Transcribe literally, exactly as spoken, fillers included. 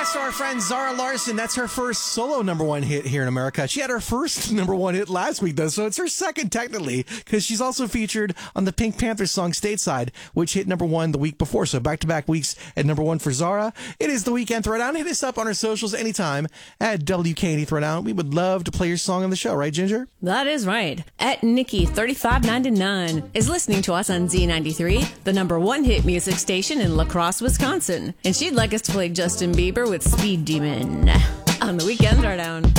Congrats to our friend Zara Larsson. That's her first solo number one hit here in America. She had her first number one hit last week, though, so it's her second technically, because she's also featured on the Pink Panther song Stateside, which hit number one the week before. So back-to-back weeks at number one for Zara. It is the Weekend Throwdown. Hit us up on our socials anytime at W K N E Throwdown. We would love to play your song on the show, right, Ginger? That is right. At Nikki thirty-five ninety-nine is listening to us on Z ninety-three, the number one hit music station in La Crosse, Wisconsin. And she'd like us to play Justin Bieber with Speed Demon on the Weekend Throwdown.